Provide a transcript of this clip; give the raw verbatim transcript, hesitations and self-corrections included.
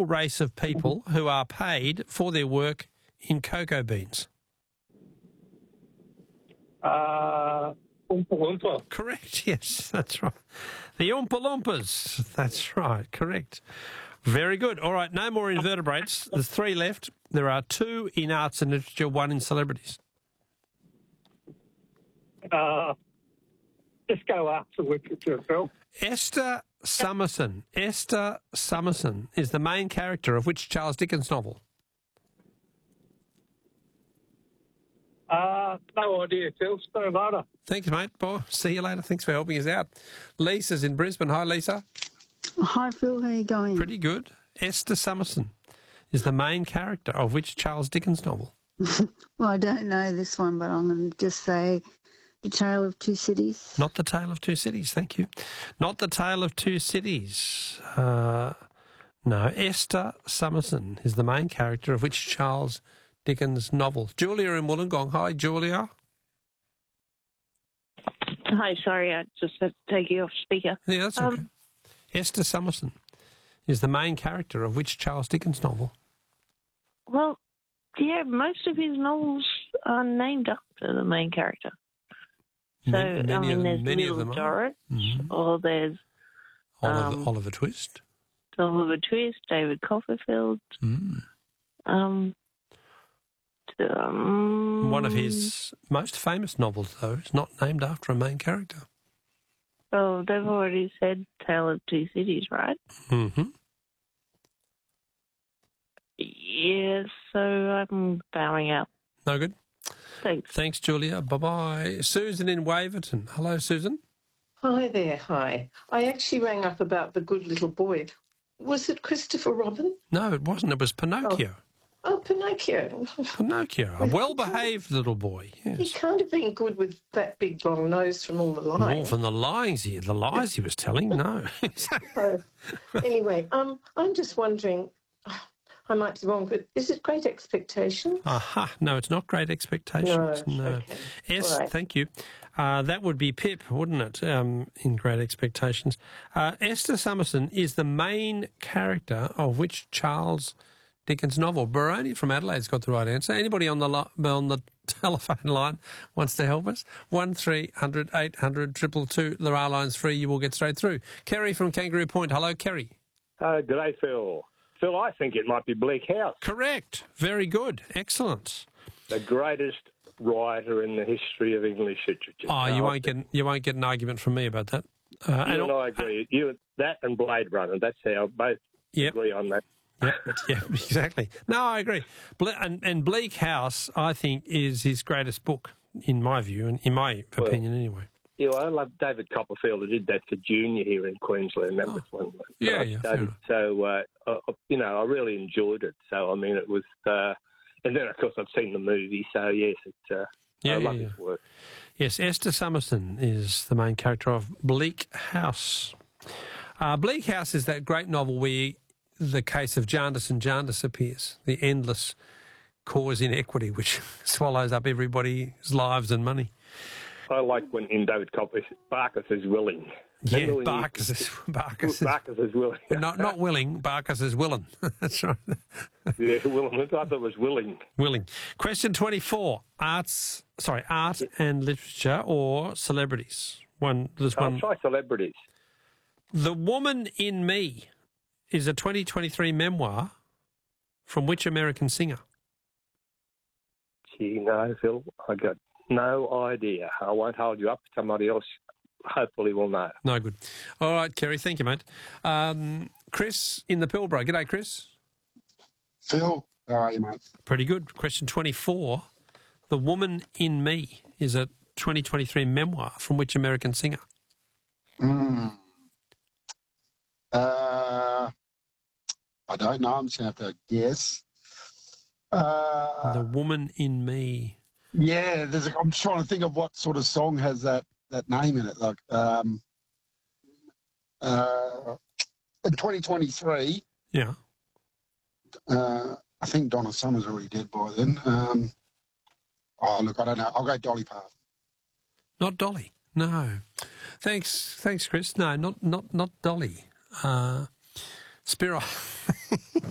whole race of people who are paid for their work in cocoa beans? Uh, Oompa Loompa. Correct, yes, that's right. The Oompa Loompas, that's right, correct. Very good. All right, no more invertebrates. There's three left. There are two in arts and literature, one in celebrities. Uh, just go arts and literature, Phil. Esther Summerson. Esther Summerson is the main character of which Charles Dickens novel? Uh, no idea, Phil. No matter. Thanks, mate. Boy, see you later. Thanks for helping us out. Lisa's in Brisbane. Hi, Lisa. Hi, Phil. How you going? Pretty good. Esther Summerson is the main character of which Charles Dickens novel? Well, I don't know this one, but I'm going to just say The Tale of Two Cities. Not The Tale of Two Cities, thank you. Not The Tale of Two Cities. Uh, no, Esther Summerson is the main character of which Charles Dickens novel? Julia in Wollongong. Hi, Julia. Hi, sorry, I just had to take you off speaker. Yeah, that's okay. Um, Esther Summerson is the main character of which Charles Dickens novel? Well, yeah, most of his novels are named after the main character. So, Many, many I mean, of them, there's many Little of them are. Dorrit, Mhm. or there's Oliver, um, Oliver Twist. Oliver Twist, David Copperfield. Mm. Um, um, One of his most famous novels, though, is not named after a main character. Oh, they've already said Tale of Two Cities, right? Mm-hmm. Yes, so I'm bowing out. No good. Thanks. Thanks, Julia. Bye-bye. Susan in Waverton. Hello, Susan. Hi there, hi. I actually rang up about The Good Little Boy. Was it Christopher Robin? No, it wasn't. It was Pinocchio. Oh, Pinocchio. Pinocchio, a well-behaved little boy. He Yes. can't have been good with that big long nose from all the More lying. from the lies he, the lies he was telling. No. So, anyway, um, I'm just wondering, I might be wrong, but is it Great Expectations? Aha. No, it's not Great Expectations. No, No. okay. Yes, All right. thank you. Uh, that would be Pip, wouldn't it, um, in Great Expectations. Uh, Esther Summerson is the main character of which Charles Dickens novel? Baroni from Adelaide's got the right answer. Anybody on the li- on the telephone line wants to help us? One three hundred eight hundred triple two. There are lines free. You will get straight through. Kerry from Kangaroo Point. Hello, Kerry. Uh, good day, Phil. Phil, I think it might be Bleak House. Correct. Very good. Excellent. The greatest writer in the history of English literature. Oh, you Uh, won't get you won't get an argument from me about that. Uh, You and I agree. You that and Blade Runner. That's how both Yep. agree on that. Yep, yeah, exactly. No, I agree. Ble- and, and Bleak House, I think, is his greatest book, in my view, and in my Well, opinion, anyway. Yeah, well, I love David Copperfield, who did that for Junior here in Queensland. That was one. Yeah, Uh, yeah, fair David, enough. so, uh, uh, you know, I really enjoyed it. So, I mean, it was... Uh, and then, of course, I've seen the movie, so, yes, it, uh, Yeah, I yeah, love yeah. his work. Yes, Esther Summerson is the main character of Bleak House. Uh, Bleak House is that great novel where the case of Jarndyce and Jarndyce appears, the endless cause inequity which swallows up everybody's lives and money. I like when in David Copperfield, Barkis is willing. Yeah, Remember when he- Barkis is, Barkis is, Barkis is willing. not, not willing, Barkis is willing. That's right. Yeah, willing. I thought it was willing. Willing. Question twenty-four. Arts, sorry, art and literature or celebrities? One, there's I'll one. try celebrities. The Woman in Me is a twenty twenty-three memoir from which American singer? Gee, no, Phil, I got no idea. I won't hold you up. Somebody else hopefully will know. No good. All right, Kerry, thank you, mate. Um, Chris in the Pilbara. G'day, Chris. Phil, how are you, mate? Pretty good. Question twenty-four. The Woman in Me is a twenty twenty-three memoir from which American singer? Mm. Uh, I don't know. I'm just going to have to guess. Uh, The Woman in Me. yeah, there's a, I'm trying to think of what sort of song has that, that name in it. Like, um, uh, in twenty twenty-three, Yeah. uh, I think Donna Summer's already dead by then. Um, oh, look, I don't know. I'll go Dolly Parton. Not Dolly. No. Thanks, thanks, Chris. No, not not not Dolly. Uh, Spiro.